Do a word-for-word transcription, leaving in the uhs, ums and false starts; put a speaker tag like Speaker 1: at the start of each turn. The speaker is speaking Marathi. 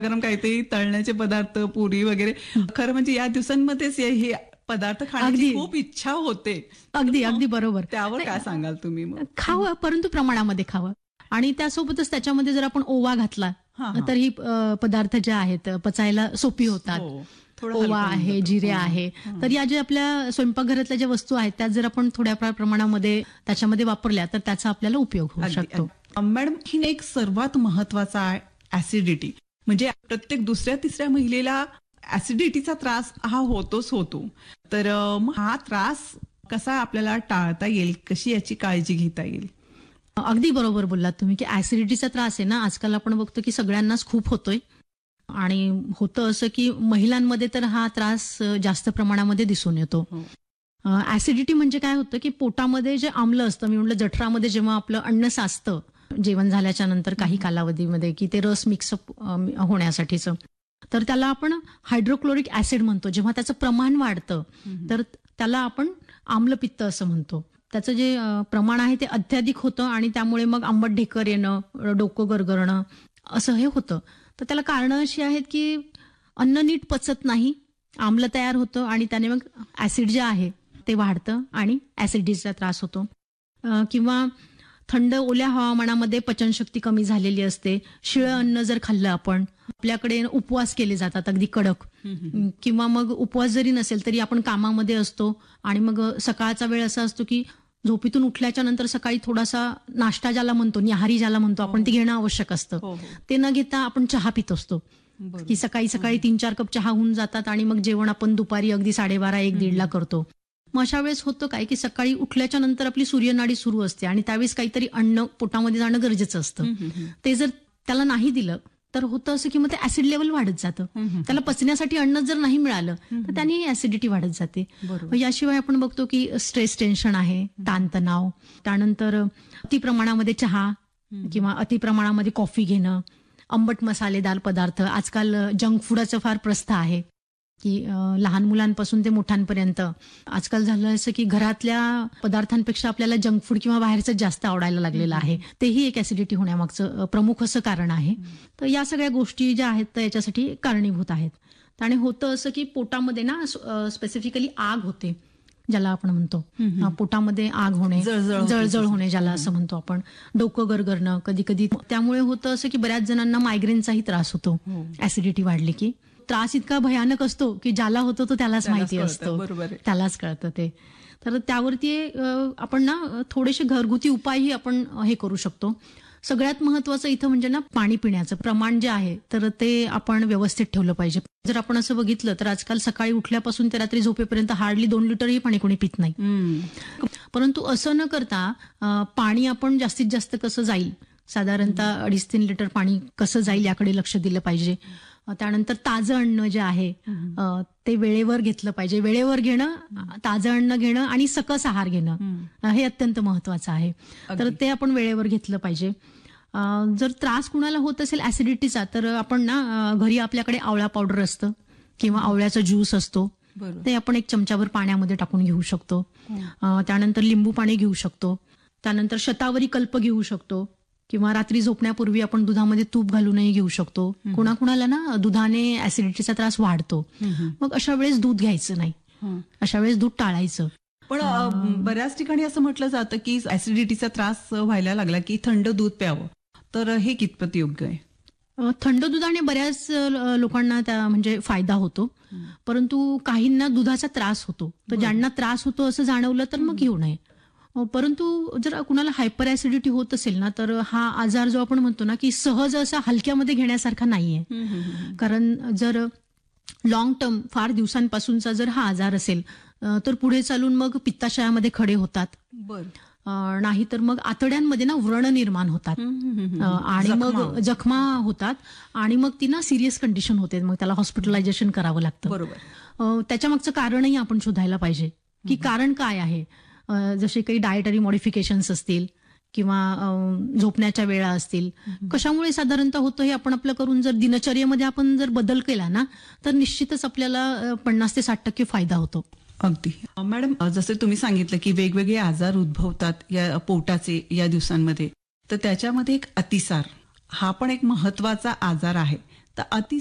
Speaker 1: गरम काहीतरी तळण्याचे पदार्थ, पुरी वगैरे, खरं म्हणजे या दिवसांमध्येच हे पदार्थ खाण्याची खूप इच्छा होते.
Speaker 2: अगदी अगदी बरोबर.
Speaker 1: त्यावर काय सांगाल तुम्ही? मग
Speaker 2: खावं, परंतु प्रमाणामध्ये खावं. आणि त्यासोबतच त्याच्यामध्ये जर आपण ओवा घातला तर ही पदार्थ जे आहेत पचायला सोपी होतात. ओवा आहे, जिरे आहे, तर या ज्या आपल्या स्वयंपाकघरातल्या ज्या वस्तू आहेत त्या जर आपण थोड्या प्रमाणामध्ये त्याच्यामध्ये वापरल्या तर त्याचा आपल्याला उपयोग होऊ शकतो.
Speaker 1: मॅडम, ही एक सर्वात महत्वाचा आहे ऍसिडिटी. म्हणजे प्रत्येक दुसऱ्या तिसऱ्या महिलेला ऍसिडिटीचा त्रास हा होतोच होतो. तर हा त्रास कसा आपल्याला टाळता येईल, कशी याची काळजी घेता येईल?
Speaker 2: अगदी बरोबर बोललात तुम्ही की ऍसिडिटीचा त्रास आहे ना, आजकाल आपण बघतो की सगळ्यांनाच खूप होतोय. आणि होतं असं की महिलांमध्ये तर हा त्रास जास्त प्रमाणामध्ये दिसून येतो. ऍसिडिटी म्हणजे काय होतं की पोटामध्ये जे आम्ल असतं, मी म्हटलं जठरामध्ये जेव्हा आपलं अन्न साचतं जेवण झाल्याच्या नंतर काही कालावधीमध्ये की ते रस मिक्सअप होण्यासाठीचं, तर त्याला आपण हायड्रोक्लोरिक ऍसिड म्हणतो. जेव्हा त्याचं प्रमाण वाढतं तर त्याला आपण आम्लपित्त असं म्हणतो. त्याचं जे प्रमाण आहे ते अत्याधिक होतं आणि त्यामुळे मग आंबट ढेकर येणं, डोकं गरगरणं असं हे होतं. तर त्याला कारणं अशी आहेत की अन्न नीट पचत नाही, आम्ल तयार होतं आणि त्याने मग ऍसिड जे आहे ते वाढतं आणि ऍसिडिटीचा त्रास होतो. किंवा थंड ओल्या हवामानामध्ये पचनशक्ती कमी झालेली असते. शिळं अन्न जर खाल्लं आपण, आपल्याकडे उपवास केले जातात अगदी कडक, किंवा मग उपवास जरी नसेल तरी आपण कामामध्ये असतो आणि मग सकाळचा वेळ असा असतो की झोपेतून उठल्याच्या नंतर सकाळी थोडासा नाश्ता ज्याला म्हणतो, न्याहारी ज्याला म्हणतो आपण, ते घेणं आवश्यक असतं. ते न घेता आपण चहा पित असतो की सकाळी सकाळी तीन चार कप चहा होऊन जातात आणि मग जेवण आपण दुपारी अगदी साडेबारा एक दीडला करतो. मग अशा वेळेस होतं काय की सकाळी उठल्याच्या नंतर आपली सूर्यनाडी सुरू असते आणि त्यावेळेस काहीतरी अन्न पोटामध्ये जाणं गरजेचं असतं. ते जर त्याला नाही दिलं तर होतं असं की मग ते ऍसिड लेवल वाढत जातं. त्याला पचण्यासाठी अन्न जर नाही मिळालं तर त्याने ऍसिडिटी वाढत जाते. याशिवाय आपण बघतो की स्ट्रेस, टेन्शन आहे, ताणतणाव, त्यानंतर अति प्रमाणामध्ये चहा किंवा अति प्रमाणामध्ये कॉफी घेणं, आंबट मसालेदार पदार्थ, आजकाल जंक फूडचं फार प्रस्थ आहे की लहान मुलांपासून ते मोठ्यांपर्यंत आजकाल झालं असं की घरातल्या पदार्थांपेक्षा आपल्याला जंक फूड किंवा बाहेरचं जास्त आवडायला लागलेलं आहे. तेही एक ऍसिडिटी होण्यामागचं प्रमुख असं कारण आहे. तर या सगळ्या गोष्टी ज्या आहेत तर याच्यासाठी कारणीभूत आहेत. आणि होतं असं की पोटामध्ये ना स्पेसिफिकली आग होते, ज्याला आपण म्हणतो पोटामध्ये आग होणे, जळजळ होणे ज्याला असं म्हणतो आपण, डोकं गरगरणं कधी कधी. त्यामुळे होतं असं की बऱ्याच जणांना मायग्रेनचाही त्रास होतो ऍसिडिटी वाढली की. त्रास इतका भयानक असतो की ज्याला होतो तो त्यालाच माहिती असतो, त्यालाच कळतं ते. तर त्यावरती आपण ना थोडेसे घरगुती उपायही आपण हे करू शकतो. सगळ्यात महत्वाचं इथं म्हणजे ना पाणी पिण्याचं प्रमाण जे आहे तर ते आपण व्यवस्थित ठेवलं पाहिजे. जर आपण असं बघितलं तर आजकाल सकाळी उठल्यापासून ते रात्री झोपेपर्यंत हार्डली दोन लिटरही पाणी कोणी पित नाही. परंतु असं न करता पाणी आपण जास्तीत जास्त कसं जाईल, साधारणतः अडीच तीन लिटर पाणी कसं जाईल याकडे लक्ष दिलं पाहिजे. त्यानंतर ताजं अन्न जे आहे ते वेळेवर घेतलं पाहिजे. वेळेवर घेणं, ताजं अन्न घेणं आणि सकस आहार घेणं हे अत्यंत महत्वाचं आहे. तर ते आपण वेळेवर घेतलं पाहिजे. जर त्रास कुणाला होत असेल ऍसिडिटीचा तर आपण ना घरी आपल्याकडे आवळा पावडर असतं किंवा आवळ्याचा ज्यूस असतो, ते आपण एक चमचाभर पाण्यामध्ये टाकून घेऊ शकतो. त्यानंतर लिंबू पाणी घेऊ शकतो. त्यानंतर शतावरी कल्प घेऊ शकतो किंवा रात्री झोपण्यापूर्वी आपण दुधामध्ये तूप घालूनही घेऊ शकतो. कुणाकुणाला ना दुधाने ऍसिडिटीचा त्रास वाढतो, मग अशा वेळेस दूध घ्यायचं नाही, अशा वेळेस दूध टाळायचं.
Speaker 1: पण बऱ्याच ठिकाणी असं म्हटलं जातं की ऍसिडिटीचा त्रास व्हायला लागला की थंड दूध प्यावं, तर हे कितपत योग्य आहे?
Speaker 2: थंड दुधाने बऱ्याच लोकांना त्या म्हणजे फायदा होतो, परंतु काहींना दुधाचा त्रास होतो. तर ज्यांना त्रास होतो असं जाणवलं तर मग घेऊ नये. परंतु जर कुणाला हायपर ऍसिडिटी होत असेल ना तर हा आजार जो आपण म्हणतो ना की सहज असा हलक्यामध्ये घेण्यासारखा नाहीये. कारण जर लॉंग टर्म फार दिवसांपासूनचा जर हा आजार असेल तर पुढे चालून मग पित्ताशयामध्ये खडे होतात, नाही तर मग आतड्यांमध्ये ना व्रण निर्माण होतात आणि मग जखमा होतात आणि मग ती ना सिरियस कंडिशन होते, मग त्याला हॉस्पिटलायझेशन करावं लागतं. बरोबर. त्याच्या मागचं कारणही आपण शोधायला पाहिजे की कारण काय आहे. जसे काही डायटरी मॉडिफिकेशन्स असतील किंवा झोपण्याच्या वेळा असतील, कशामुळे साधारणतः होतं हे आपण आपलं करून जर दिनचर्येमध्ये आपण जर बदल केला ना तर निश्चितच आपल्याला पन्नास ते साठ टक्के फायदा होतो.
Speaker 1: अगदी. मॅडम, जसे तुम्ही सांगितलं की वेगवेगळे आजार उद्भवतात या पोटाचे या दिवसांमध्ये, तर त्याच्यामध्ये एक अतिसार हा पण एक महत्वाचा आजार आहे. तर तर अति